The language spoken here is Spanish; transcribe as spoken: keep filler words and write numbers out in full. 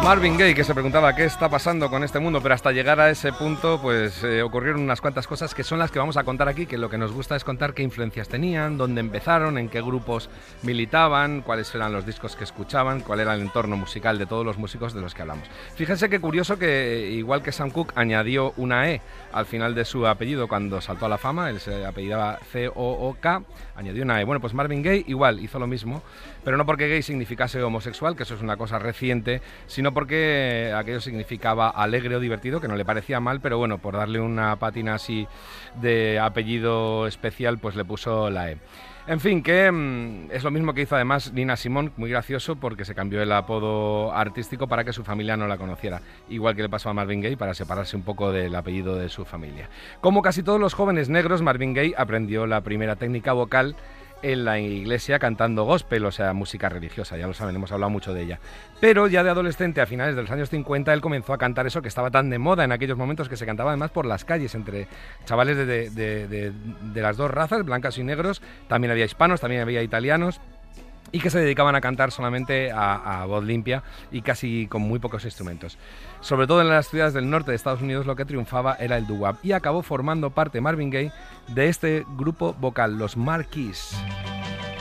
Marvin Gaye, que se preguntaba qué está pasando con este mundo, pero hasta llegar a ese punto pues eh, ocurrieron unas cuantas cosas que son las que vamos a contar aquí, que lo que nos gusta es contar qué influencias tenían, dónde empezaron, en qué grupos militaban, cuáles eran los discos que escuchaban, cuál era el entorno musical de todos los músicos de los que hablamos. Fíjense qué curioso que, igual que Sam Cooke, añadió una E al final de su apellido cuando saltó a la fama, él se apellidaba C O O K, añadió una E. Bueno, pues Marvin Gaye igual hizo lo mismo, pero no porque gay significase homosexual, que eso es una cosa reciente, sino porque aquello significaba alegre o divertido, que no le parecía mal, pero bueno, por darle una pátina así de apellido especial, pues le puso la E. En fin, que mmm, es lo mismo que hizo además Nina Simone, muy gracioso, porque se cambió el apodo artístico para que su familia no la conociera, igual que le pasó a Marvin Gaye, para separarse un poco del apellido de su familia. Como casi todos los jóvenes negros, Marvin Gaye aprendió la primera técnica vocal en la iglesia cantando gospel, o sea, música religiosa, ya lo saben, hemos hablado mucho de ella. Pero ya de adolescente, a finales de los años cincuenta, él comenzó a cantar eso que estaba tan de moda en aquellos momentos, que se cantaba además por las calles, entre chavales de, de, de, de, de las dos razas, blancas y negros, también había hispanos, también había italianos, y que se dedicaban a cantar solamente a, a voz limpia y casi con muy pocos instrumentos. Sobre todo en las ciudades del norte de Estados Unidos lo que triunfaba era el doo-wop, y acabó formando parte Marvin Gaye de este grupo vocal, los Mar-Keys.